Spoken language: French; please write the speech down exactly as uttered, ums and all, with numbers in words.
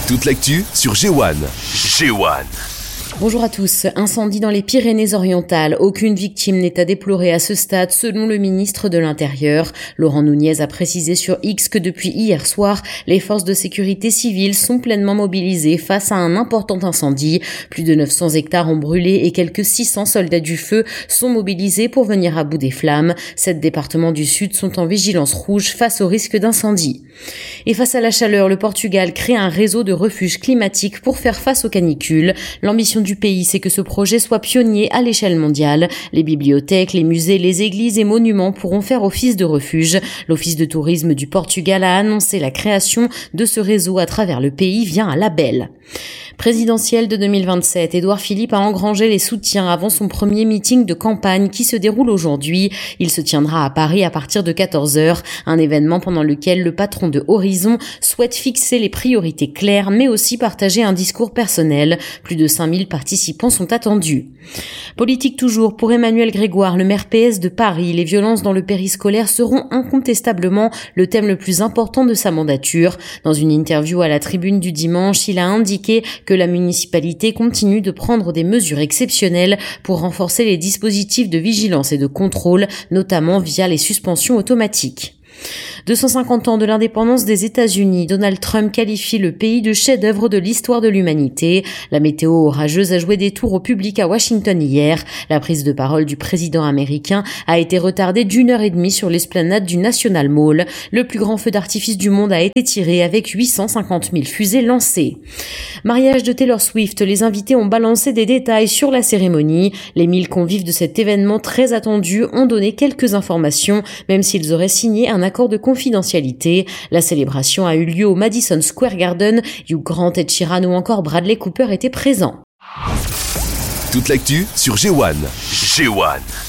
Toute l'actu sur G un. G un. Bonjour à tous. Incendie dans les Pyrénées-Orientales. Aucune victime n'est à déplorer à ce stade, selon le ministre de l'Intérieur. Laurent Nunez a précisé sur X que depuis hier soir, les forces de sécurité civile sont pleinement mobilisées face à un important incendie. Plus de neuf cents hectares ont brûlé et quelques six cents soldats du feu sont mobilisés pour venir à bout des flammes. Sept départements du Sud sont en vigilance rouge face au risque d'incendie. Et face à la chaleur, le Portugal crée un réseau de refuges climatiques pour faire face aux canicules. L'ambition du pays, c'est que ce projet soit pionnier à l'échelle mondiale. Les bibliothèques, les musées, les églises et monuments pourront faire office de refuge. L'Office de tourisme du Portugal a annoncé la création de ce réseau à travers le pays via un label. Présidentielle de deux mille vingt-sept, Édouard Philippe a engrangé les soutiens avant son premier meeting de campagne qui se déroule aujourd'hui. Il se tiendra à Paris à partir de quatorze heures, un événement pendant lequel le patron de Horizon souhaite fixer les priorités claires mais aussi partager un discours personnel. Plus de cinq mille participants sont attendus. Politique toujours pour Emmanuel Grégoire, le maire P S de Paris. Les violences dans le périscolaire seront incontestablement le thème le plus important de sa mandature. Dans une interview à la Tribune du dimanche, il a indiqué que la municipalité continue de prendre des mesures exceptionnelles pour renforcer les dispositifs de vigilance et de contrôle, notamment via les suspensions automatiques. deux cent cinquante ans de l'indépendance des États-Unis, Donald Trump qualifie le pays de chef-d'œuvre de l'histoire de l'humanité. La météo orageuse a joué des tours au public à Washington hier. La prise de parole du président américain a été retardée d'une heure et demie sur l'esplanade du National Mall. Le plus grand feu d'artifice du monde a été tiré avec huit cent cinquante mille fusées lancées. Mariage de Taylor Swift, les invités ont balancé des détails sur la cérémonie. Les mille convives de cet événement très attendu ont donné quelques informations, même s'ils auraient signé un accord de confidentialité. La célébration a eu lieu au Madison Square Garden. Hugh Grant, Ed Sheeran ou encore Bradley Cooper étaient présents. Toute l'actu sur G un. G un.